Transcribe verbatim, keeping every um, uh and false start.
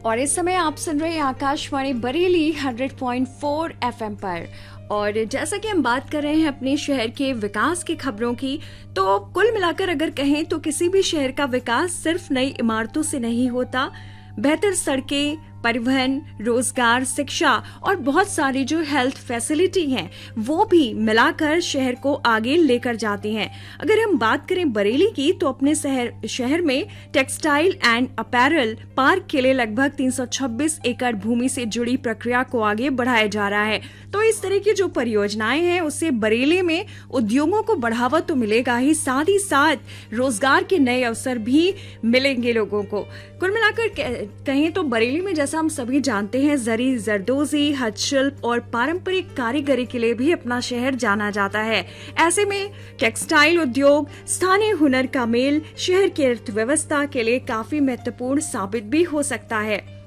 और इस समय आप सुन रहे हैं Akashvani Bareilly hundred point four FM पर। और जैसा कि हम बात कर रहे हैं अपने शहर के विकास की खबरों की, तो कुल मिलाकर अगर कहें तो किसी भी शहर का विकास सिर्फ नई इमारतों से नहीं होता। बेहतर सड़कें, परिवहन, रोजगार, शिक्षा और बहुत सारी जो हेल्थ फैसिलिटी हैं वो भी मिलाकर शहर को आगे लेकर जाती हैं। अगर हम बात करें बरेली की, तो अपने शहर शहर में टेक्सटाइल एंड अपैरल पार्क के लिए लगभग तीन सौ छब्बीस एकड़ भूमि से जुड़ी प्रक्रिया को आगे बढ़ाया जा रहा है। तो इस तरह की जो परियोजनाएं हैं उससे बरेली में उद्योगों को बढ़ावा तो मिलेगा ही, साथ ही साथ रोजगार के नए अवसर भी मिलेंगे लोगों को। कुल मिलाकर कहें तो बरेली में जैसा हम सभी जानते हैं, जरी, जरदोजी, हस्तशिल्प और पारंपरिक कारीगरी के लिए भी अपना शहर जाना जाता है। ऐसे में टेक्सटाइल उद्योग, स्थानीय हुनर का मेल शहर की अर्थव्यवस्था के लिए काफी महत्वपूर्ण साबित भी हो सकता है।